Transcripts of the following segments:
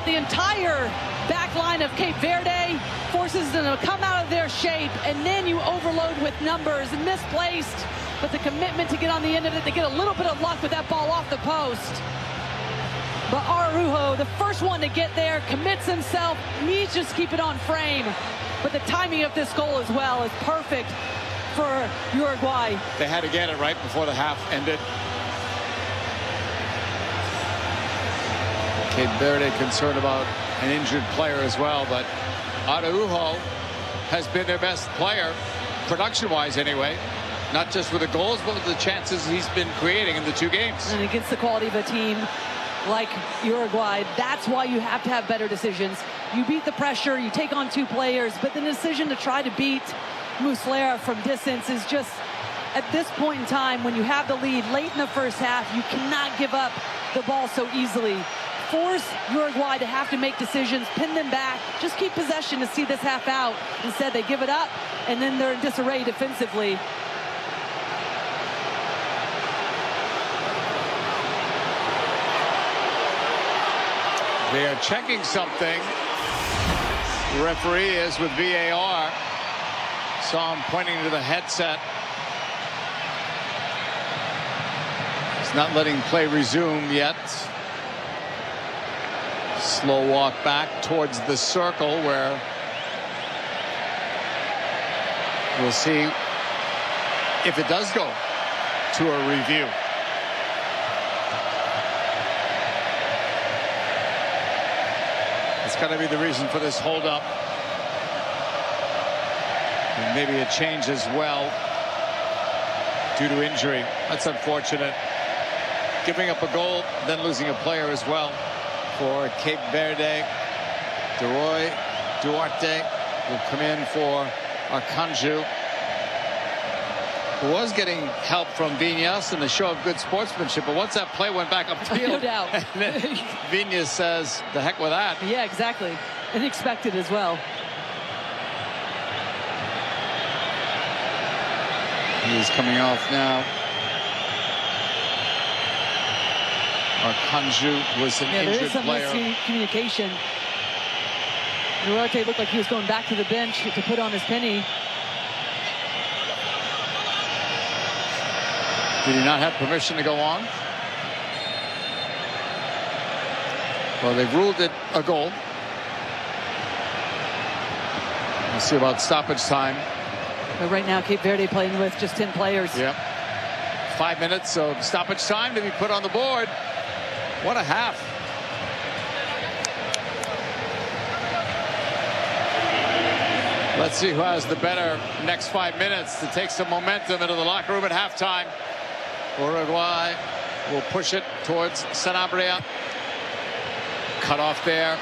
the entire back line of Cape Verde, forces them to come out of their shape, and then you overload with numbers and misplaced, but the commitment to get on the end of it, they get a little bit of luck with that ball off the post. But Araujo, the first one to get there, commits himself, needs to just keep it on frame. But the timing of this goal as well is perfect for Uruguay. They had to get it right before the half ended. Cape Verde concerned about an injured player as well, but Araujo has been their best player, production-wise anyway, not just with the goals, but with the chances he's been creating in the two games. And against the quality of a team like Uruguay, that's why you have to have better decisions. You beat the pressure, you take on two players, but the decision to try to beat Muslera from distance is just, at this point in time, when you have the lead late in the first half, you cannot give up the ball so easily. Force Uruguay to have to make decisions, pin them back, just keep possession to see this half out. Instead, they give it up, and then they're in disarray defensively. They are checking something. The referee is with VAR. Saw him pointing to the headset. He's not letting play resume yet. Slow walk back towards the circle where we'll see if it does go to a review. It's got to be the reason for this hold-up. And maybe a change as well due to injury. That's unfortunate. Giving up a goal, then losing a player as well for Cape Verde. Duarte will come in for Arcanjo, who was getting help from Viñas in the show of good sportsmanship, but once that play went back upfield, no doubt. Viñas says, the heck with that. Yeah, exactly. Unexpected as well. He's coming off now. Arcanjo was an injured there is some player. miscommunication. Duarte looked like he was going back to the bench to put on his penny. Did he not have permission to go on? Well, they've ruled it a goal. We'll see about stoppage time. But right now, Cape Verde playing with just 10 players. Yep. 5 minutes of stoppage time to be put on the board. What a half. Let's see who has the better next 5 minutes to take some momentum into the locker room at halftime. Uruguay will push it towards Sanabria. Cut off there.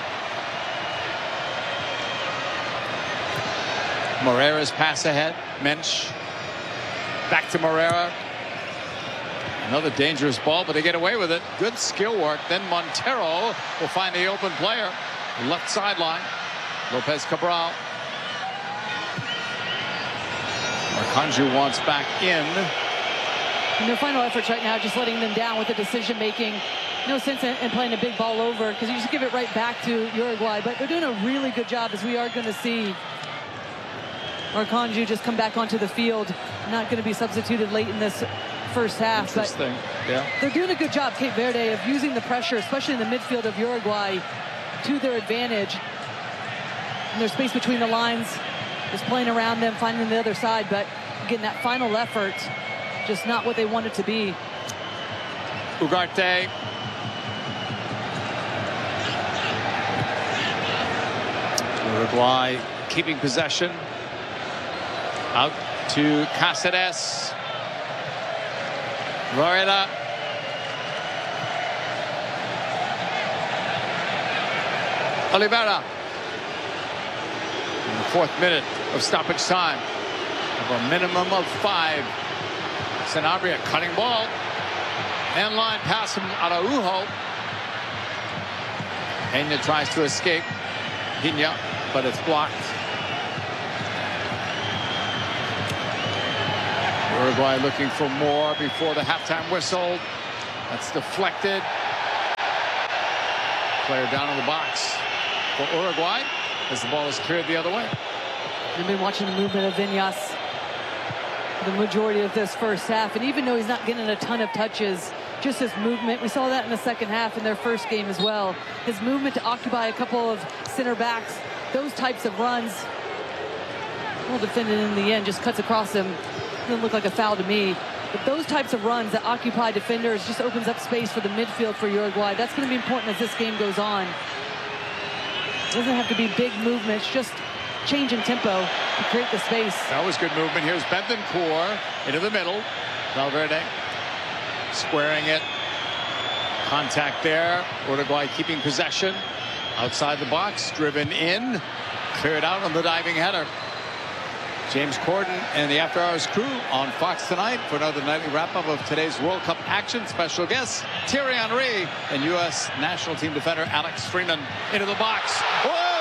Moreira's pass ahead. Mensch. Back to Moreira. Another dangerous ball, but they get away with it. Good skill work. Then Montero will find the open player. Left sideline. Lopez Cabral. Arcanjo wants back in. And their final efforts right now, just letting them down with the decision making. No sense in playing a big ball over because you just give it right back to Uruguay. But they're doing a really good job, as we are going to see Arcanjo just come back onto the field. Not going to be substituted late in this first half. Interesting. Yeah. They're doing a good job, Cape Verde, of using the pressure, especially in the midfield of Uruguay, to their advantage. And there's space between the lines, just playing around them, finding the other side. But again, that final effort, just not what they want it to be. Ugarte. Uruguay keeping possession. Out to Cáceres. Varela. Oliveira. In the 4th minute of stoppage time. Of a minimum of 5. Sanabria cutting ball. End line pass from Araujo. Peña tries to escape. Peña, but it's blocked. Uruguay looking for more before the halftime whistle. That's deflected. Player down in the box for Uruguay as the ball is cleared the other way. We've been watching the movement of Viñas the majority of this first half, and even though he's not getting a ton of touches, just his movement, we saw that in the second half in their first game as well. His movement to occupy a couple of center backs, those types of runs. Well, defended in the end, just cuts across him. Doesn't look like a foul to me. But those types of runs that occupy defenders just opens up space for the midfield for Uruguay. That's going to be important as this game goes on. It doesn't have to be big movements, just change in tempo to create the space. That was good movement. Here's Bentancur into the middle. Valverde squaring it. Contact there. Uruguay keeping possession. Outside the box, driven in. Cleared out on the diving header. James Corden and the After Hours crew on Fox tonight for another nightly wrap-up of today's World Cup action. Special guests Thierry Henry and U.S. national team defender Alex Freeman into the box. Whoa!